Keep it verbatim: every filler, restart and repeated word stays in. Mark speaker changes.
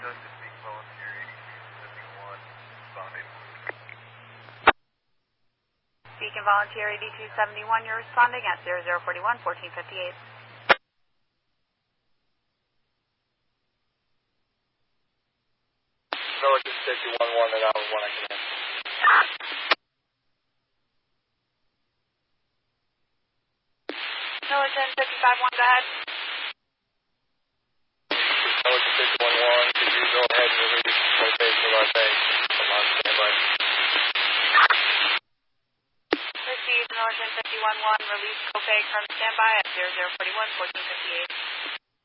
Speaker 1: Beacon Volunteer eighty-two seventy-one, you're responding at zero zero four one, fourteen fifty-eight.
Speaker 2: Militant fifty-one one at hour one, I can answer.
Speaker 1: Militant fifty-five one, go ahead.
Speaker 2: Militant fifty-one one, could you go ahead and release location of our bank? I'm on standby.
Speaker 1: Received, Militant fifty-one one, release Copeg from standby at zero zero four one, fourteen fifty-eight.